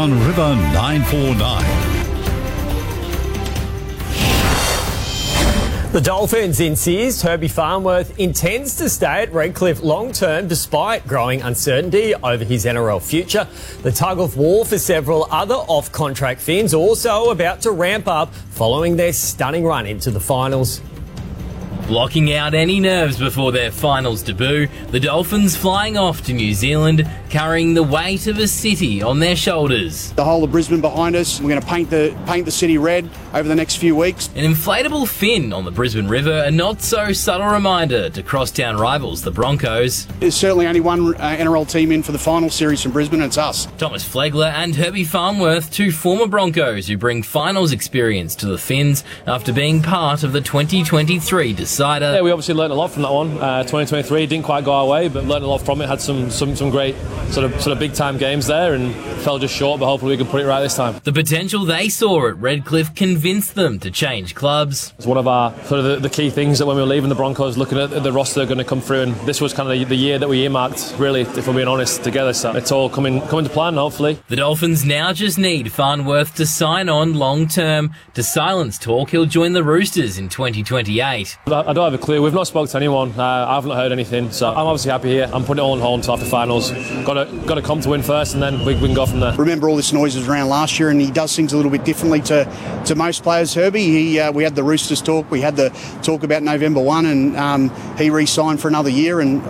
on River 949. The Dolphins insist Herbie Farnworth intends to stay at Redcliffe long term despite growing uncertainty over his NRL future. The tug of war for several other off-contract Finns also about to ramp up following their stunning run into the finals. Blocking out any nerves before their finals debut, the Dolphins flying off to New Zealand, carrying the weight of a city on their shoulders. The whole of Brisbane behind us. We're going to paint the city red over the next few weeks. An inflatable fin on the Brisbane River, a not-so-subtle reminder to crosstown rivals, the Broncos. There's certainly only one NRL team in for the final series from Brisbane, and it's us. Thomas Flegler and Herbie Farnworth, two former Broncos who bring finals experience to the Finns after being part of the 2023 decider. Yeah, we obviously learned a lot from that one. 2023 didn't quite go our way, but learned a lot from it. Had some great sort of big time games there, and fell just short. But hopefully we can put it right this time. The potential they saw at Redcliffe convinced them to change clubs. It's one of our sort of the key things that when we were leaving the Broncos, looking at the roster going to come through, and this was kind of the year that we earmarked, really, if we're being honest, together. So it's all coming to plan, hopefully. The Dolphins now just need Farnworth to sign on long term. To silence talk, he'll join the Roosters in 2028. I don't have a clue. We've not spoken to anyone. I haven't heard anything, so I'm obviously happy here. I'm putting it all on hold until after finals. Got to come to win first, and then we can go from there. Remember, all this noise was around last year, and he does things a little bit differently to most players. Herbie, we had the Roosters talk. We had the talk about November 1, and he re-signed for another year. And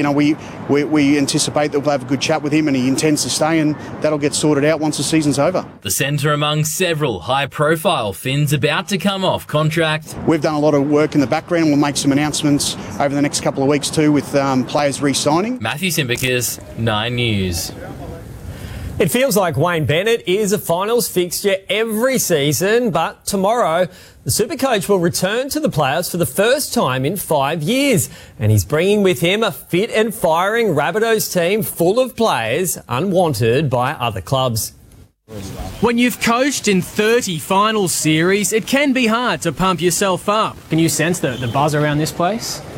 we anticipate that we'll have a good chat with him, and he intends to stay, and that'll get sorted out once the season's over. The centre among several high-profile Finns about to come off contract. We've done a lot of work in the background, and we'll make some announcements over the next couple of weeks too, with players re-signing. Matthew Simbikas, 9 News. It feels like Wayne Bennett is a finals fixture every season, but tomorrow the Supercoach will return to the playoffs for the first time in 5 years, and he's bringing with him a fit and firing Rabbitohs team full of players unwanted by other clubs. When you've coached in 30 final series, it can be hard to pump yourself up. Can you sense the buzz around this place?